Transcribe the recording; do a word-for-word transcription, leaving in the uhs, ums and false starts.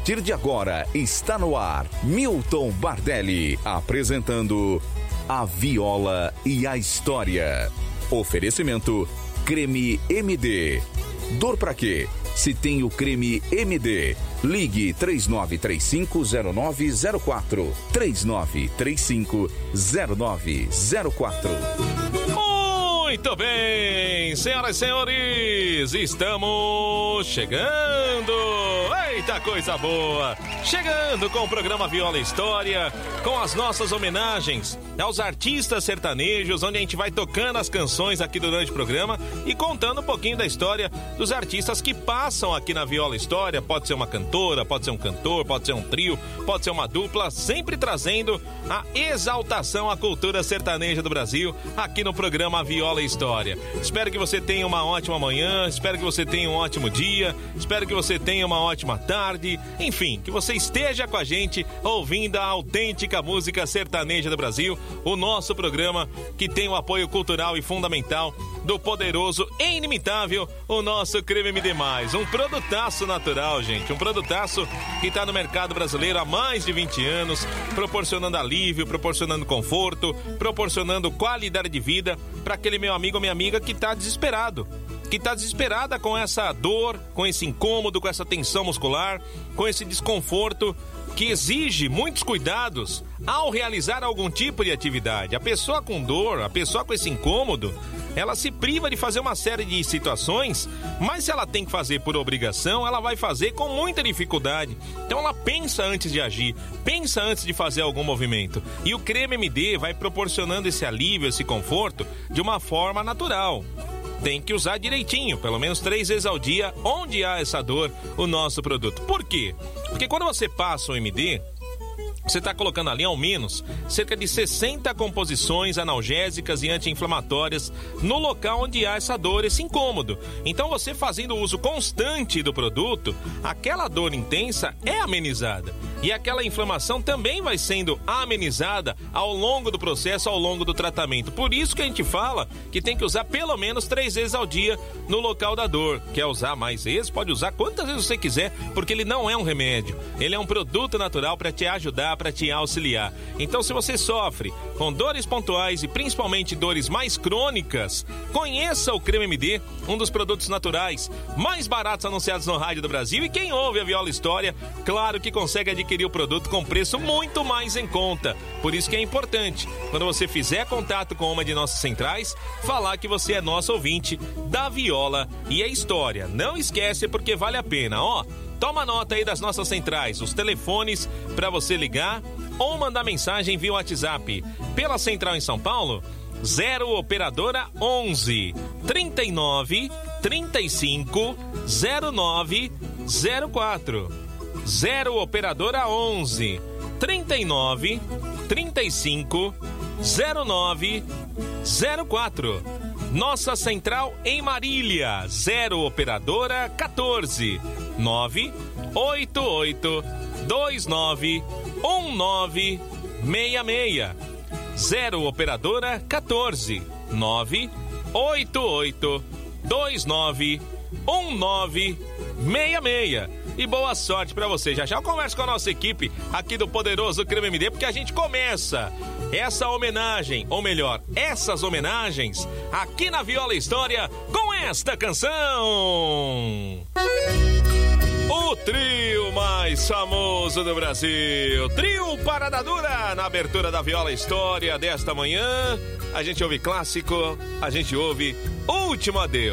partir de agora está no ar Milton Bardelli apresentando A Viola e a História. Oferecimento Creme M D. Dor pra quê? Se tem o creme M D, ligue três nove três cinco zero nove zero quatro. três nove três cinco zero nove zero quatro. Muito bem, senhoras e senhores, estamos chegando. Eita, coisa boa! Chegando com o programa Viola e História, com as nossas homenagens aos artistas sertanejos, onde a gente vai tocando as canções aqui durante o programa e contando um pouquinho da história dos artistas que passam aqui na Viola e História. Pode ser uma cantora, pode ser um cantor, pode ser um trio, pode ser uma dupla, sempre trazendo a exaltação à cultura sertaneja do Brasil aqui no programa Viola e História. Espero que você tenha uma ótima manhã, espero que você tenha um ótimo dia, espero que você tenha uma ótima tarde, enfim, que você esteja com a gente ouvindo a autêntica música sertaneja do Brasil, o nosso programa que tem o apoio cultural e fundamental do poderoso e inimitável, o nosso Creme M D mais, um produtaço natural, gente, um produtaço que está no mercado brasileiro há mais de vinte anos, proporcionando alívio, proporcionando conforto, proporcionando qualidade de vida para aquele meu amigo ou minha amiga que está desesperado, que está desesperada com essa dor, com esse incômodo, com essa tensão muscular, com esse desconforto que exige muitos cuidados ao realizar algum tipo de atividade. A pessoa com dor, a pessoa com esse incômodo, ela se priva de fazer uma série de situações, mas se ela tem que fazer por obrigação, ela vai fazer com muita dificuldade. Então ela pensa antes de agir, pensa antes de fazer algum movimento. E o Creme M D vai proporcionando esse alívio, esse conforto, de uma forma natural. Tem que usar direitinho, pelo menos três vezes ao dia, onde há essa dor, o nosso produto. Por quê? Porque quando você passa o M D, você está colocando ali ao menos cerca de sessenta composições analgésicas e anti-inflamatórias no local onde há essa dor, esse incômodo. Então você fazendo uso constante do produto, aquela dor intensa é amenizada. E aquela inflamação também vai sendo amenizada ao longo do processo, ao longo do tratamento. Por isso que a gente fala que tem que usar pelo menos três vezes ao dia no local da dor. Quer usar mais vezes? Pode usar quantas vezes você quiser, porque ele não é um remédio. Ele é um produto natural para te ajudar, para te auxiliar. Então, se você sofre com dores pontuais e principalmente dores mais crônicas, conheça o Creme M D, um dos produtos naturais mais baratos anunciados no rádio do Brasil. E quem ouve a Viola História, claro que consegue adquirir o produto com preço muito mais em conta. Por isso que é importante, quando você fizer contato com uma de nossas centrais, falar que você é nosso ouvinte da Viola e a História. Não esquece, porque vale a pena, ó. Toma nota aí das nossas centrais, os telefones para você ligar ou mandar mensagem via WhatsApp. Pela central em São Paulo, zero operadora onze, trinta e nove, trinta e cinco, zero nove zero quatro. zero operadora onze, trinta e nove, trinta e cinco, zero nove zero quatro. Nossa central em Marília, zero operadora quatorze, nove oito oito dois nove um nove seis seis. zero operadora quatorze, nove oito oito dois nove um nove seis seis. E boa sorte pra você. Já já eu converso com a nossa equipe aqui do poderoso Creme M D, porque a gente começa essa homenagem, ou melhor, essas homenagens aqui na Viola História com esta canção. O trio mais famoso do Brasil, Trio Parada Dura, na abertura da Viola História desta manhã. A gente ouve clássico, a gente ouve Último Adeus.